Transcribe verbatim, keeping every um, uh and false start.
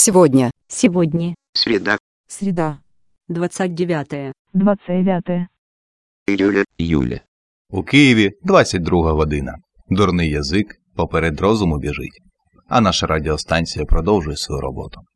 сегодня? Сегодня. Среда. Среда. двадцать девятое. двадцять дев'яте. Июля. Июля. У Києві двадцять друга година. Дурний язик поперед розуму біжить. А наша радіостанція продовжує свою роботу.